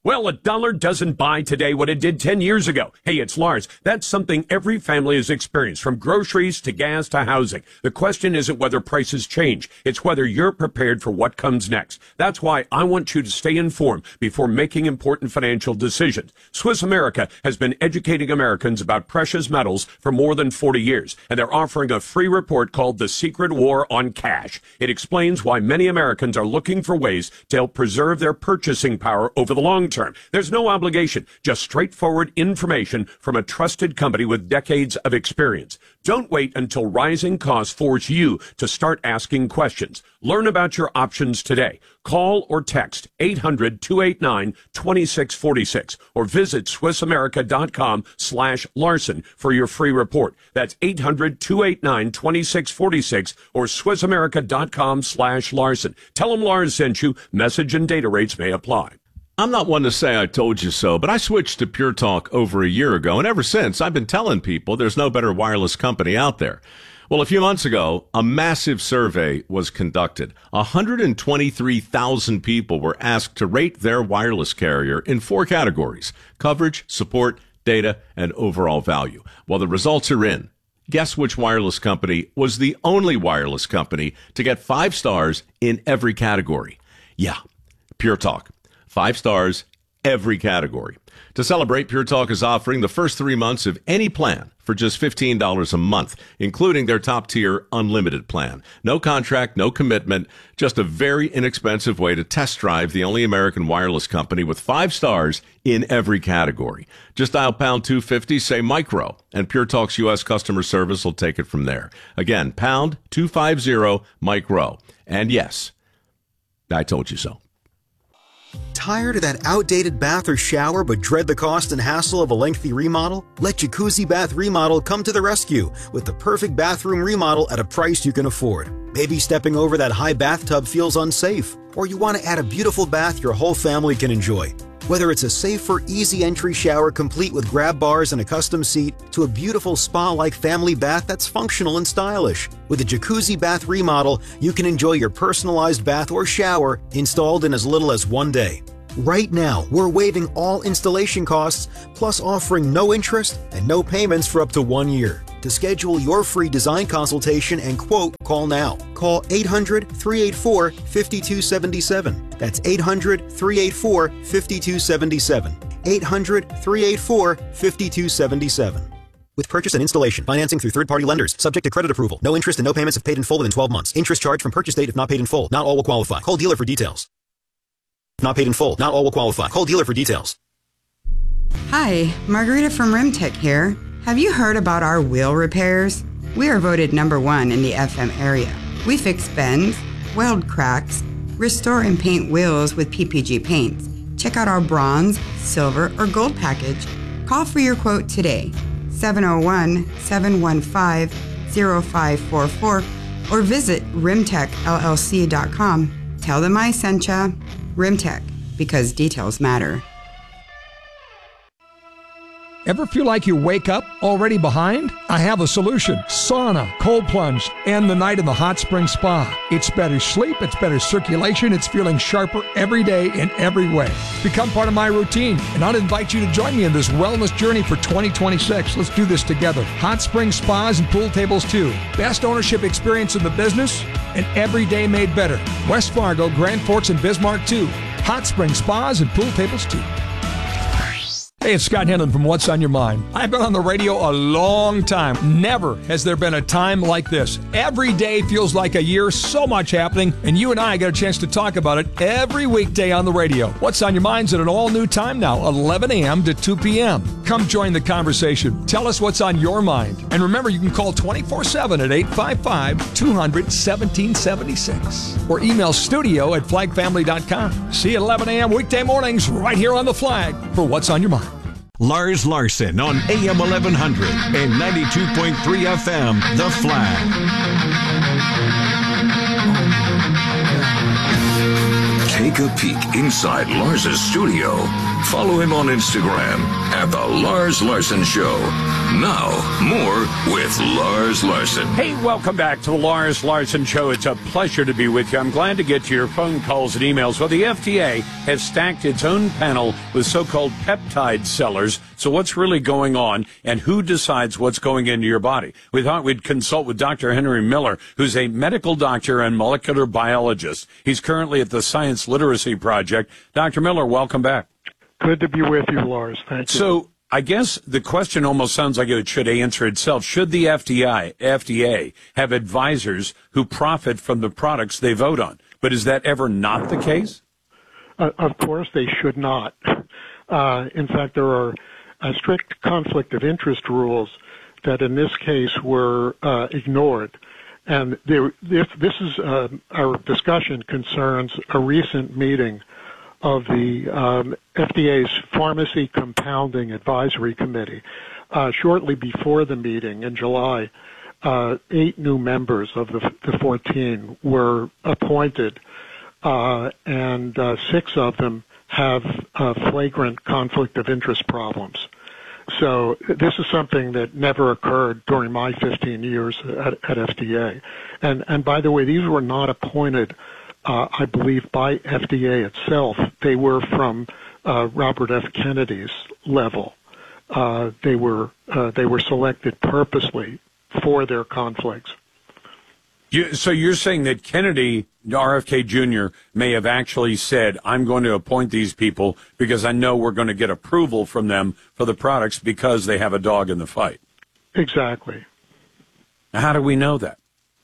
Well, a dollar doesn't buy today what it did 10 years ago. Hey, it's Lars. That's something every family has experienced, from groceries to gas to housing. The question isn't whether prices change. It's whether you're prepared for what comes next. That's why I want you to stay informed before making important financial decisions. Swiss America has been educating Americans about precious metals for more than 40 years, and they're offering a free report called The Secret War on Cash. It explains why many Americans are looking for ways to help preserve their purchasing power over the long term. There's no obligation, just straightforward information from a trusted company with decades of experience. Don't wait until rising costs force you to start asking questions. Learn about your options today. Call or text 800-289-2646 or visit SwissAmerica.com/Larson for your free report. That's 800-289-2646 or SwissAmerica.com/Larson. Tell them Lars sent you. Message and data rates may apply. I'm not one to say I told you so, but I switched to Pure Talk over a year ago, and ever since, I've been telling people there's no better wireless company out there. Well, a few months ago, a massive survey was conducted. 123,000 people were asked to rate their wireless carrier in 4 categories: coverage, support, data, and overall value. Well, the results are in. Guess which wireless company was the only wireless company to get 5 stars in every category? Yeah, Pure Talk. 5 stars, every category. To celebrate, Pure Talk is offering the first 3 months of any plan for just $15 a month, including their top-tier unlimited plan. No contract, no commitment, just a very inexpensive way to test drive the only American wireless company with 5 stars in every category. Just dial pound 250, say micro, and Pure Talk's U.S. customer service will take it from there. Again, pound 250, micro. And yes, I told you so. Tired of that outdated bath or shower but dread the cost and hassle of a lengthy remodel? Let Jacuzzi Bath Remodel come to the rescue with the perfect bathroom remodel at a price you can afford. Maybe stepping over that high bathtub feels unsafe, or you want to add a beautiful bath your whole family can enjoy. Whether it's a safer, easy entry shower complete with grab bars and a custom seat, to a beautiful spa-like family bath that's functional and stylish. With a Jacuzzi Bath Remodel, you can enjoy your personalized bath or shower installed in as little as 1 day. Right now, we're waiving all installation costs, plus offering no interest and no payments for up to 1 year. To schedule your free design consultation and quote, call now. Call 800-384-5277. That's 800-384-5277. 800-384-5277. With purchase and installation, financing through third-party lenders, subject to credit approval. No interest and no payments if paid in full within 12 months. Interest charged from purchase date if not paid in full. Not all will qualify. Call dealer for details. Not paid in full. Not all will qualify. Call dealer for details. Hi, Margarita from Rimtech here. Have you heard about our wheel repairs? We are voted #1 in the FM area. We fix bends, weld cracks, restore and paint wheels with PPG paints. Check out our bronze, silver, or gold package. Call for your quote today, 701-715-0544, or visit rimtechllc.com. Tell them I sent ya. Rimtech, because details matter. Ever feel like you wake up already behind? I have a solution. Sauna, cold plunge, and the night in the hot spring spa. It's better sleep, it's better circulation, it's feeling sharper every day in every way. Become part of my routine, and I'll invite you to join me in this wellness journey for 2026. Let's do this together. Hot spring spas and pool tables too. Best ownership experience in the business, and every day made better. West Fargo, Grand Forks, and Bismarck too. Hot spring spas and pool tables too. Hey, it's Scott Henlon from What's on Your Mind. I've been on the radio a long time. Never has there been a time like this. Every day feels like a year, so much happening, and you and I get a chance to talk about it every weekday on the radio. What's on Your Mind's at an all-new time now, 11 a.m. to 2 p.m. Come join the conversation. Tell us what's on your mind. And remember, you can call 24/7 at 855-200-1776 or email studio@flagfamily.com. See you at 11 a.m. weekday mornings right here on The Flag for What's on Your Mind. Lars Larson on AM 1100 and 92.3 FM, The Flag. Take a peek inside Lars's studio. Follow him on Instagram at The Lars Larson Show. Now, more with Lars Larson. Hey, welcome back to the Lars Larson Show. It's a pleasure to be with you. I'm glad to get to your phone calls and emails. Well, the FDA has stacked its own panel with so-called peptide sellers. So what's really going on, and who decides what's going into your body? We thought we'd consult with Dr. Henry Miller, who's a medical doctor and molecular biologist. He's currently at the Science Literacy Project. Dr. Miller, welcome back. Good to be with you, Lars. Thank you. So I guess the question almost sounds like it should answer itself. Should the FDA have advisors who profit from the products they vote on? But is that ever not the case? Of course, they should not. In fact, there are strict conflict of interest rules that in this case were ignored. And our discussion concerns a recent meeting of the FDA's Pharmacy Compounding Advisory Committee. Shortly before the meeting in July, 8 new members of the 14 were appointed, and 6 of them have flagrant conflict of interest problems. So this is something that never occurred during my 15 years at FDA. And by the way, these were not appointed, I believe, by FDA itself. They were from Robert F. Kennedy's level. They were selected purposely for their conflicts. So you're saying that Kennedy, RFK Jr., may have actually said, I'm going to appoint these people because I know we're going to get approval from them for the products because they have a dog in the fight. Exactly. Now, how do we know that?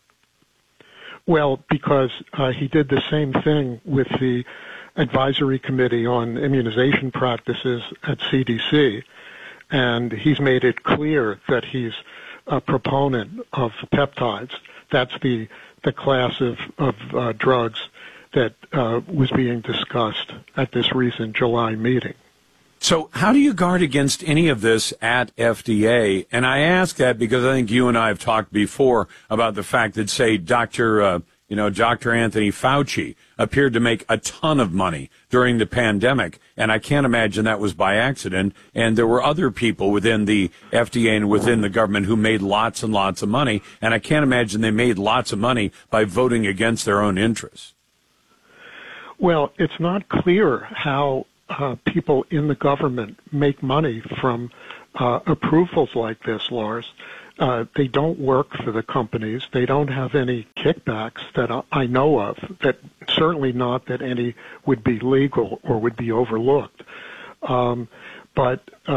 Well, because he did the same thing with the Advisory Committee on Immunization Practices at CDC, and he's made it clear that he's a proponent of peptides. That's the class of drugs that was being discussed at this recent July meeting. So how do you guard against any of this at FDA? And I ask that because I think you and I have talked before about the fact that, say, Dr. Anthony Fauci appeared to make a ton of money during the pandemic, and I can't imagine that was by accident. And there were other people within the FDA and within the government who made lots and lots of money, and I can't imagine they made lots of money by voting against their own interests. Well, it's not clear how people in the government make money from approvals like this, Lars. They don't work for the companies. They don't have any kickbacks that I know of. That certainly not that any would be legal or would be overlooked. But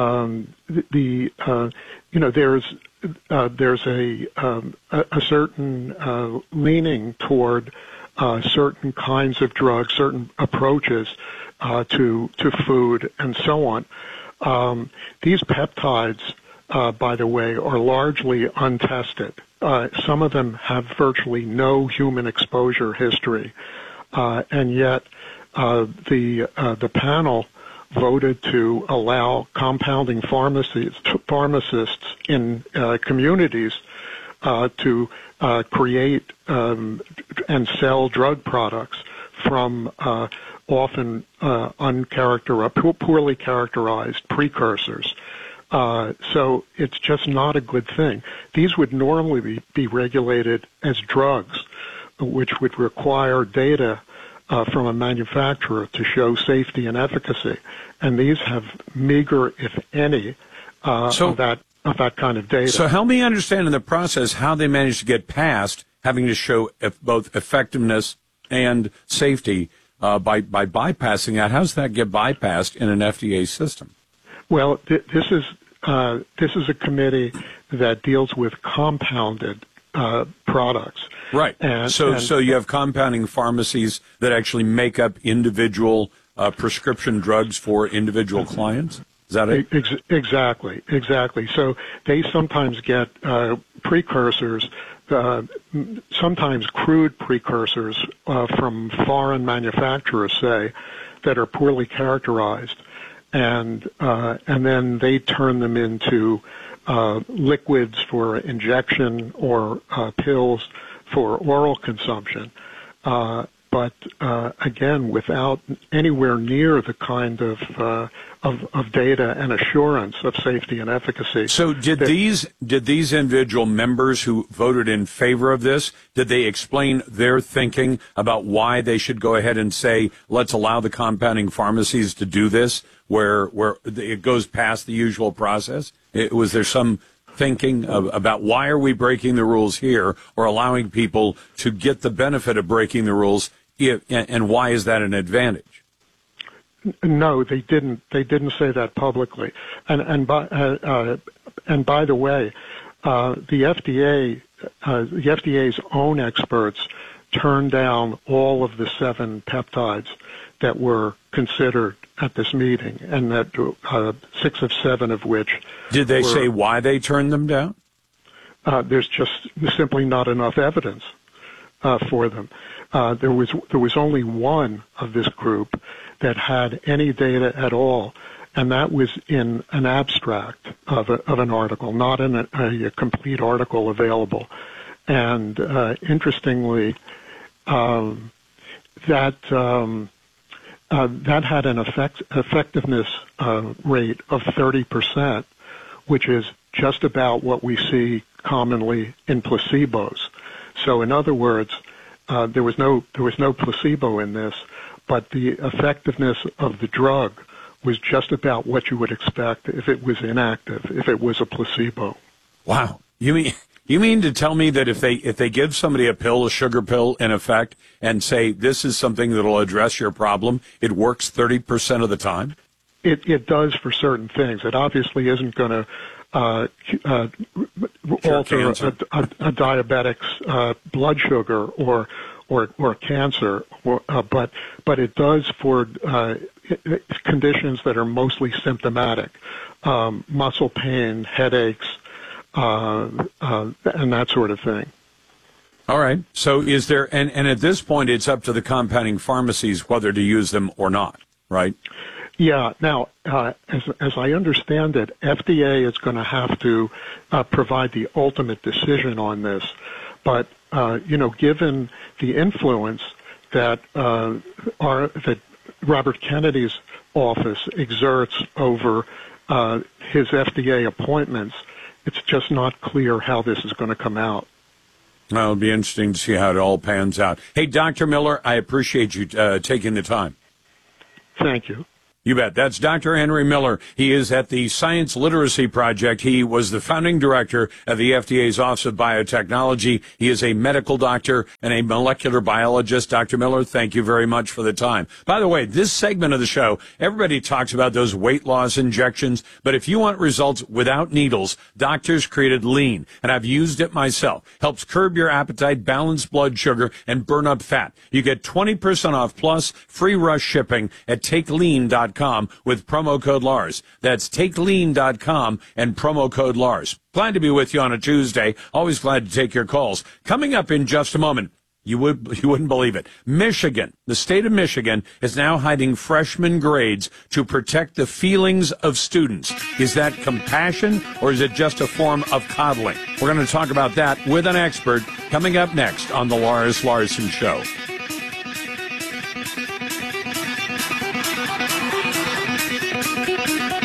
there's a certain leaning toward certain kinds of drugs, certain approaches to food, and so on. These peptides, by the way, are largely untested. Some of them have virtually no human exposure history, and yet the panel voted to allow compounding pharmacists in communities to create and sell drug products from often poorly characterized precursors. So it's just not a good thing. These would normally be regulated as drugs, which would require data from a manufacturer to show safety and efficacy. And these have meager, if any, of that kind of data. So help me understand in the process how they managed to get past having to show both effectiveness and safety by bypassing that. How does that get bypassed in an FDA system? Well, this is a committee that deals with compounded products. Right. So you have compounding pharmacies that actually make up individual prescription drugs for individual clients? Is that it? Exactly. So they sometimes get precursors, sometimes crude precursors from foreign manufacturers, say, that are poorly characterized, and then they turn them into liquids for injection or pills for oral consumption. But but again, without anywhere near the kind of data and assurance of safety and efficacy. So did these individual members who voted in favor of this, did they explain their thinking about why they should go ahead and say, let's allow the compounding pharmacies to do this, where it goes past the usual process? Was there some thinking about why are we breaking the rules here or allowing people to get the benefit of breaking the rules, and why is that an advantage? No, they didn't. They didn't say that publicly. And by the way, the FDA's own experts turned down all of the 7 peptides that were considered at this meeting, and that 6 of 7 of which. Did they say why they turned them down? There's just simply not enough evidence for them. There was only one of this group that had any data at all, and that was in an abstract of an article, not in a complete article available. And interestingly, that had an effectiveness rate of 30%, which is just about what we see commonly in placebos. So, in other words, there was no placebo in this, but the effectiveness of the drug was just about what you would expect if it was inactive, if it was a placebo. Wow. You mean to tell me that if they give somebody a pill, a sugar pill, in effect, and say this is something that will address your problem, it works 30% of the time? It does for certain things. It obviously isn't going to alter a diabetic's blood sugar or cancer, but it does for conditions that are mostly symptomatic, muscle pain, headaches, and that sort of thing. All right. So is there, and at this point, it's up to the compounding pharmacies whether to use them or not, right? Yeah. Now, as I understand it, FDA is going to have to provide the ultimate decision on this. But given the influence that that Robert Kennedy's office exerts over his FDA appointments, it's just not clear how this is going to come out. Well, it'll be interesting to see how it all pans out. Hey, Dr. Miller, I appreciate you taking the time. Thank you. You bet. That's Dr. Henry Miller. He is at the Science Literacy Project. He was the founding director of the FDA's Office of Biotechnology. He is a medical doctor and a molecular biologist. Dr. Miller, thank you very much for the time. By the way, this segment of the show, everybody talks about those weight loss injections, but if you want results without needles, doctors created Lean, and I've used it myself. Helps curb your appetite, balance blood sugar, and burn up fat. You get 20% off plus free rush shipping at TakeLean.com. with promo code Lars. That's TakeLean.com and promo code Lars. Glad to be with you on a Tuesday. Always glad to take your calls. Coming up in just a moment, you wouldn't believe it. Michigan, the state of Michigan, is now hiding freshman grades to protect the feelings of students. Is that compassion or is it just a form of coddling? We're going to talk about that with an expert coming up next on The Lars Larson Show.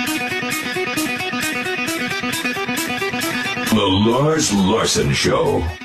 The Lars Larson Show.